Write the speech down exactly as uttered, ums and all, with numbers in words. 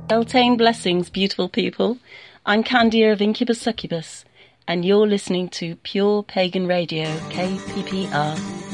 Beltane blessings, beautiful people. I'm Candia of Incubus Succubus, and you're listening to Pure Pagan Radio, K P P R.